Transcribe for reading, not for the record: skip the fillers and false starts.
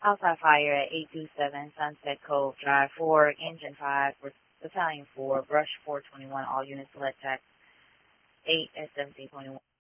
Outside fire at 827 Sunset Cove Drive 4, Engine 5, Battalion 4, Brush 421, all units select tax 8 at 1721.